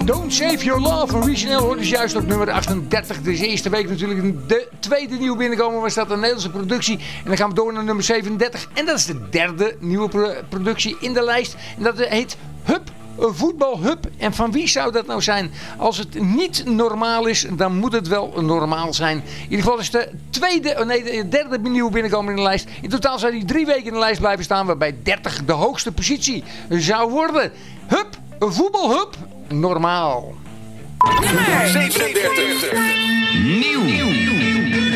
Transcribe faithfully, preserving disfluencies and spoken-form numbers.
Don't Save Your Love van Regional hoort dus juist op nummer achtendertig. Dus de eerste week natuurlijk de tweede nieuwe binnenkomen. Was dat een Nederlandse productie. En dan gaan we door naar nummer zevenendertig. En dat is de derde nieuwe pro- productie in de lijst. En dat heet Hup. Een voetbalhub. En van wie zou dat nou zijn? Als het niet normaal is, dan moet het wel normaal zijn. In ieder geval is de tweede, oh nee, de derde nieuwe binnenkomen in de lijst. In totaal zou die drie weken in de lijst blijven staan, waarbij dertig de hoogste positie zou worden. Hup, een voetbalhub, normaal. Nummer zevenendertig. Nieuw.